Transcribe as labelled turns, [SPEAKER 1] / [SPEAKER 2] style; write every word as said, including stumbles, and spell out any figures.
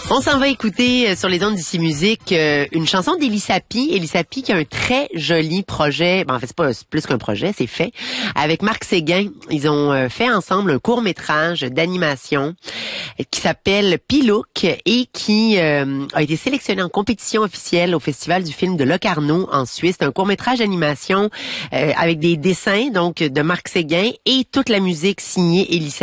[SPEAKER 1] On s'en va écouter euh, sur les ondes d'Ici Musique euh, une chanson d'Élie Sapi. Élie Sapi qui a un très joli projet. Ben, en fait, c'est pas c'est plus qu'un projet, c'est fait. Avec Marc Séguin, ils ont euh, fait ensemble un court-métrage d'animation euh, qui s'appelle Pilouk et qui euh, a été sélectionné en compétition officielle au Festival du film de Locarno en Suisse. C'est un court-métrage d'animation euh, avec des dessins donc de Marc Séguin et toute la musique signée Élie Sapi.